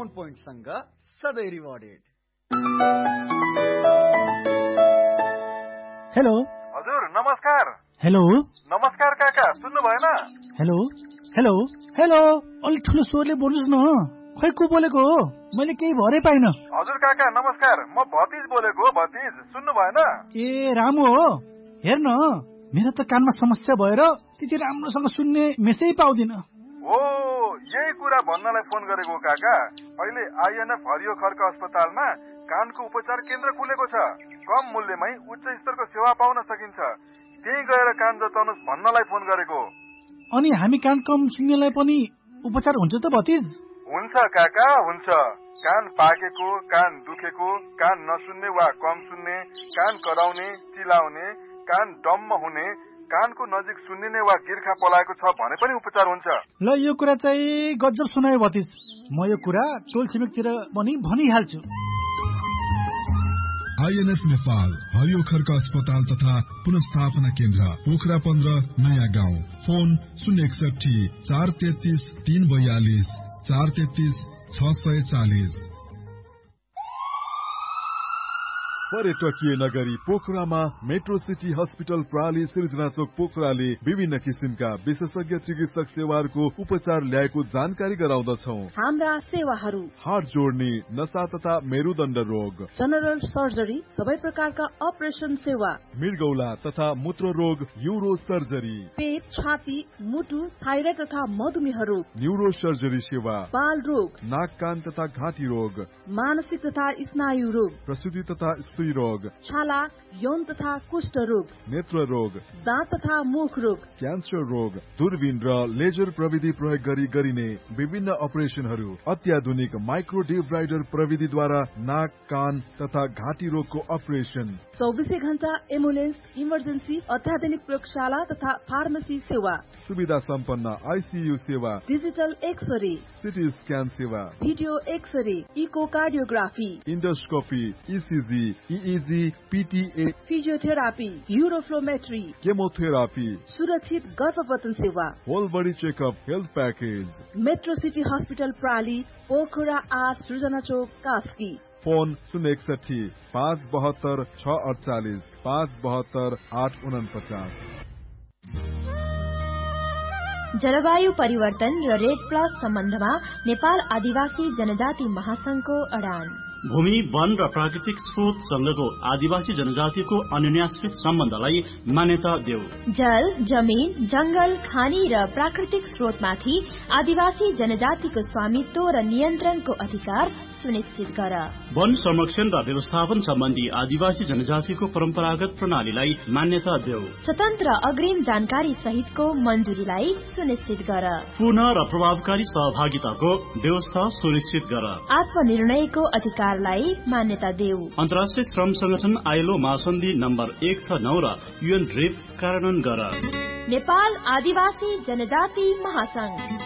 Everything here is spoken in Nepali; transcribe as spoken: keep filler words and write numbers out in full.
फोन पोइन्टसँग सधैँ रिवार्डेड। हेलो हजुर नमस्कार। हेलो नमस्कार काका, सुन्नु भएन? हेलो हेलो हेलो अलि ठुलो स्वरले बोल्नुहोस् न। खै को बोलेको हो? मैले केही भरै पाइन। हजुर काका नमस्कार, म भतिज बोलेको हो। भतिज सुन्नु भएन? ए रामु हो। हेर्न मेरो त कानमा समस्या भएर त्यति राम्रोसँग सुन्ने मेसै पाउँदिन। ओ यही कुरा भन्नलाई फोन गरेको काका। अहिले आइएनएफ हरियो खर्क अस्पतालमा कानको उपचार केन्द्र खुलेको छ। कम मूल्यमै उच्च स्तरको सेवा पाउन सकिन्छ। त्यही गएर कान जताउनुहोस् भन्नलाई फोन गरेको। अनि हामी कान कम सुन्नेलाई पनि उपचार हुन्छ त भतिज? हुन्छ काका हुन्छ। कान पाकेको, कान दुखेको, कान नसुन्ने वा कम सुन्ने, कान कराउने, चिलाउने, कान डम्म हुने, कानको नजिक सुन्निने वा गिर्खा पलाएको छ भने पनि उपचार हुन्छ। ल यो कुरा चाहिँ गजब सुनायो भतिज। म यो कुरा टोल छिमेकतिर पनि भनिहाल्छु। आइएनएफ नेपाल हरियो खर्क अस्पताल तथा पुनर्स्थापना केन्द्र पोखरा पन्ध्र नयाँ गाउँ। फोन शून्य एकसठी चार तेत्तीस तीन बयालीस चार तेत्तीस छ सय चालिस। पर्यटकीय नगरी पोखरामा मेट्रो सिटी हस्पिटल प्राली सिर्जना चोक पोखराले विभिन्न किसिमका विशेषज्ञ चिकित्सक सेवाहरूको उपचार ल्याएको जानकारी गराउँदछौ। हाम्रा सेवाहरू हात जोड्ने, नसा तथा मेरुदण्ड रोग, जनरल सर्जरी, सबै प्रकारका अपरेसन सेवा, मृगौला तथा मूत्र रोग, यूरो सर्जरी, पेट, छाती, मुटु, थाइरोइड तथा मधुमेह रोग, न्यूरो सर्जरी सेवा, बाल रोग, नाक कान तथा घाँटी रोग, मानसिक तथा स्नायु रोग, प्रसूति तथा रोग, छाला, यौन तथा कुष्ठ रोग, नेत्र रोग, दाँत तथा मुख रोग, क्यान्सर रोग, दूरबीन र लेजर प्रविधि प्रयोग गरी गरिने विभिन्न अपरेसनहरू, अत्याधुनिक माइक्रो डिब्राइडर प्रविधिद्वारा नाक कान तथा घाँटी रोगको अपरेसन, चौबिसै घण्टा एम्बुलेन्स, इमर्जेन्सी, अत्याधुनिक प्रयोगशाला तथा फार्मेसी सेवा, सुविधा सम्पन्न आइसियू सेवा, डिजिटल एक्सरे, सिटी स्क्यान सेवा, video x-ray, echocardiography, endoscopy, ECG, इइजी, पिटिए, physiotherapy, युरोफ्लोमेट्री, chemotherapy, सुरक्षित गर्भपतन सेवा, whole body checkup health package. Metro city hospital प्राली Pokhara आठ सृजना चोक कास्की। फोन शून्य एकसठी पाँच बहत्तर छ अडचालिस पाँच बहत्तर आठ उनपचास। जलवायु परिवर्तन र रेड प्लस सम्बन्धमा नेपाल आदिवासी जनजाति महासंघको अडान। भूमि, वन र प्राकृतिक स्रोतसँगको आदिवासी जनजातिको अन्योन्याश्रित सम्बन्धलाई मान्यता देऊ। जल, जमीन, जंगल, खानी र प्राकृतिक स्रोतमाथि आदिवासी जनजातिको स्वामित्व र नियन्त्रणको अधिकार सुनिश्चित गर। वन संरक्षण र व्यवस्थापन सम्बन्धी आदिवासी जनजातिको परम्परागत प्रणालीलाई मान्यता देऊ। स्वतन्त्र अग्रिम जानकारी सहितको मञ्जुरीलाई सुनिश्चित गर। पूर्ण र प्रभावकारी सहभागिताको व्यवस्था सुनिश्चित गर। आत्मनिर्णयको अधिकारलाई मान्यता देऊ। अन्तर्राष्ट्रिय श्रम संगठन आइएलओ महासन्धि नम्बर एक छ नौ र युएन ड्रिप कार्यान्वयन गर। नेपाल आदिवासी जनजाति महासंघ।